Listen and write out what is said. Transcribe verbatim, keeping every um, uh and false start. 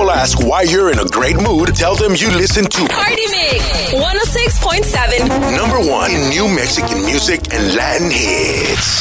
people ask why you're in a great mood, tell them you listen to Party Mix one oh six point seven. Number one in new Mexican music and Latin hits.